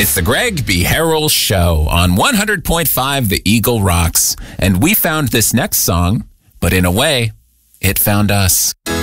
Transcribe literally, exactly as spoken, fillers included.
It's the Greg B. Harrell Show on one hundred point five The Eagle Rocks. And we found this next song, but in a way, it found us.